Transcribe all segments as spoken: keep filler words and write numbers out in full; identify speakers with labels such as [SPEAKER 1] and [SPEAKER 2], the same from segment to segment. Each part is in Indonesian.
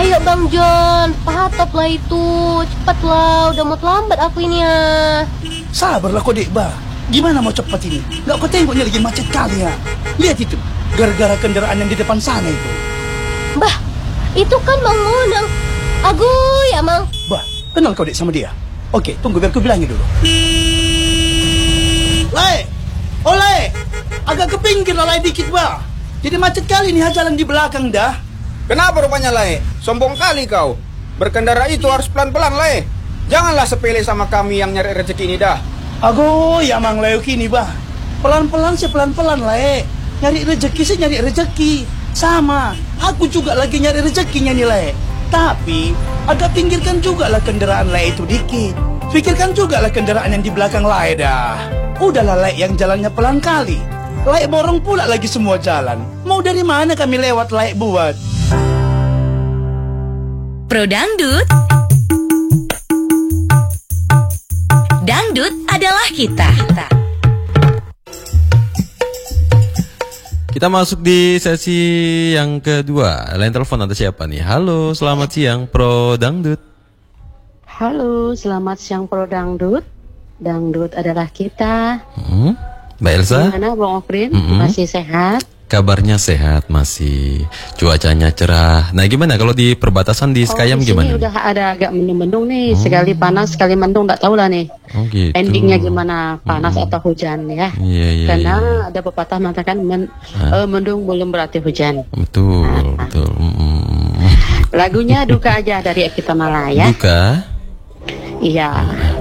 [SPEAKER 1] Ayo Bang John, patop lah itu. Cepatlah, udah mau terlambat aku ini ya.
[SPEAKER 2] Sabarlah kau dek bah. Gimana mau cepat ini? Gak kau tengoknya lagi macet kali ya. Lihat itu, gara-gara kendaraan yang di depan sana itu.
[SPEAKER 1] Bah, itu kan Bang Monang. Aguy ya Mang.
[SPEAKER 2] Bah, kenal kau dek sama dia? Oke, tunggu biar ku bilangin dulu. Lai, oleh, agak ke pinggir lah Lai dikit bah. Jadi macet kali nih jalan di belakang dah.
[SPEAKER 3] Kenapa rupanya Lai? Sombong kali kau. Berkendara itu harus pelan-pelan Lai. Janganlah sepele sama kami yang nyari rezeki ini dah.
[SPEAKER 2] Ago, ya Mang Leo kini bah. Pelan-pelan sih pelan-pelan Lai. Nyari rezeki sih nyari rezeki. Sama, aku juga lagi nyari rezekinya nih Lai. Tapi agak pinggirkan juga lah kendaraan Lai itu dikit. Pikirkan juga lah kendaraan yang di belakang Lai dah. Udahlah Lai yang jalannya pelan kali. Lai borong pula lagi semua jalan. Mau dari mana kami lewat Lai buat?
[SPEAKER 4] Pro Dangdut. Dangdut adalah kita.
[SPEAKER 5] Kita masuk di sesi yang kedua. Lain telepon ada siapa nih? Halo, selamat siang Pro Dangdut.
[SPEAKER 6] Halo, selamat siang Pro Dangdut. Dangdut adalah kita.
[SPEAKER 5] Hmm? Mbak Elsa?
[SPEAKER 6] Gimana Bang Okrin?
[SPEAKER 5] Mm-mm.
[SPEAKER 6] Masih sehat?
[SPEAKER 5] Kabarnya sehat masih. Cuacanya cerah. Nah gimana kalau di perbatasan di Sekayam
[SPEAKER 6] oh, di
[SPEAKER 5] gimana?
[SPEAKER 6] sini udah ada agak mendung-mendung nih.
[SPEAKER 5] Oh.
[SPEAKER 6] Sekali panas, sekali mendung. Nggak tahu lah nih.
[SPEAKER 5] Oh gitu.
[SPEAKER 6] Endingnya gimana? Panas
[SPEAKER 5] Hmm.
[SPEAKER 6] atau hujan ya?
[SPEAKER 5] Iya, iya,
[SPEAKER 6] Karena
[SPEAKER 5] iya.
[SPEAKER 6] ada pepatah mengatakan men,
[SPEAKER 5] Hah?
[SPEAKER 6] eh, mendung belum berarti hujan.
[SPEAKER 5] Betul, betul. Mm-mm.
[SPEAKER 6] Lagunya Duka aja dari Epita Malaya.
[SPEAKER 5] Duka.
[SPEAKER 6] Iya.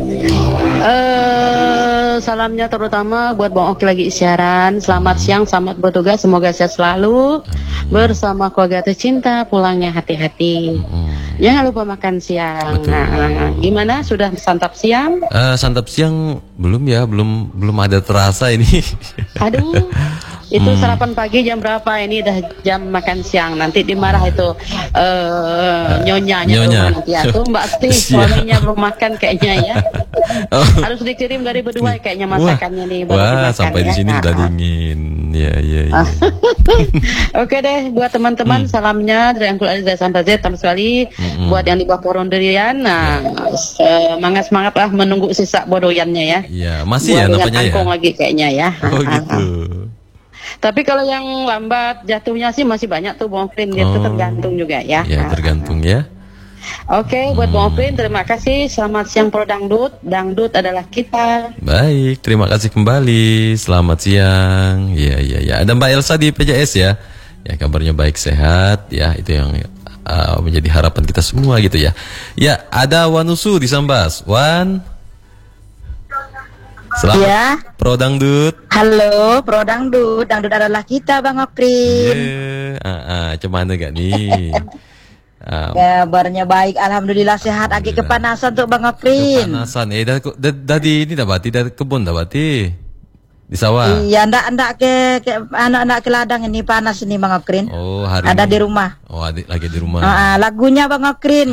[SPEAKER 6] Eh, salamnya terutama buat Bang Oki lagi siaran. Selamat siang, selamat bertugas, semoga sehat selalu. Bersama keluarga tercinta, pulangnya hati-hati. Jangan lupa makan siang.
[SPEAKER 5] Betul.
[SPEAKER 6] Nah, gimana? Sudah santap siang?
[SPEAKER 5] Eh, santap siang belum ya, belum belum ada terasa ini.
[SPEAKER 6] Aduh, itu
[SPEAKER 5] Hmm.
[SPEAKER 6] sarapan pagi jam berapa? Ini udah jam makan siang. Nanti dimarah itu eh nyonyanya
[SPEAKER 5] Nyonya.
[SPEAKER 6] tuh nanti ya. Tuh Mbak Steve,
[SPEAKER 5] Siap.
[SPEAKER 6] suaminya belum makan kayaknya ya.
[SPEAKER 5] Oh.
[SPEAKER 6] Harus dikirim dari berdua kayaknya masakannya nih. baru
[SPEAKER 5] Wah,
[SPEAKER 6] dimakan
[SPEAKER 5] sampai di
[SPEAKER 6] ya.
[SPEAKER 5] sini
[SPEAKER 6] Nah,
[SPEAKER 5] sudah
[SPEAKER 6] ah.
[SPEAKER 5] dingin. Ya, ya, ya.
[SPEAKER 6] Oke deh, buat teman-teman
[SPEAKER 5] Hmm.
[SPEAKER 6] salamnya dari Angkul Ali dari sampai Z sama sekali.
[SPEAKER 5] Mm-mm.
[SPEAKER 6] Buat yang di bawah Poronderian, nah semangat semangat lah menunggu sisa bodoyannya ya.
[SPEAKER 5] Iya, masih ya
[SPEAKER 6] Buat dengan
[SPEAKER 5] nampaknya ya.
[SPEAKER 6] angkong lagi kayaknya ya.
[SPEAKER 5] Oh
[SPEAKER 6] Ah, ah,
[SPEAKER 5] gitu.
[SPEAKER 6] ah. Tapi kalau yang lambat jatuhnya sih masih banyak tuh Bang Okrin, itu
[SPEAKER 5] Oh.
[SPEAKER 6] tergantung juga ya.
[SPEAKER 5] Ya,
[SPEAKER 6] Ah,
[SPEAKER 5] tergantung ya.
[SPEAKER 6] Oke, buat Bang Okrin terima kasih. Selamat siang Pro Dangdut. Dangdut adalah kita.
[SPEAKER 5] Baik, terima kasih kembali. Selamat siang. Ya, ya, ya. Ada Mbak Elsa di P J S ya. Ya, kabarnya baik sehat ya. Itu yang uh, menjadi harapan kita semua gitu ya. Ya, ada Wanusu di Sambas. Wan. Selamat.
[SPEAKER 7] Ya.
[SPEAKER 5] Pro Dangdut.
[SPEAKER 7] Halo, Pro Dangdut. Dangdut adalah kita, Bang Okrin.
[SPEAKER 5] Yeah. Ah, ah, cuman gak nih? Ah,
[SPEAKER 7] Kabarnya baik, alhamdulillah sehat. Lagi kepanasan tuh Bang Okrin.
[SPEAKER 5] kepanasan. Eh, dah, dah, dah di ini dah bati, dah kebun dah bati. Di sawah.
[SPEAKER 7] Iya, ndak ndak ke, ke anak-anak ke ladang ini panas ini Bang Okrin.
[SPEAKER 5] Oh, hari
[SPEAKER 7] Ada
[SPEAKER 5] ini.
[SPEAKER 7] di rumah.
[SPEAKER 5] Oh, adik lagi di rumah.
[SPEAKER 7] Ah, ah, lagunya Bang Okrin.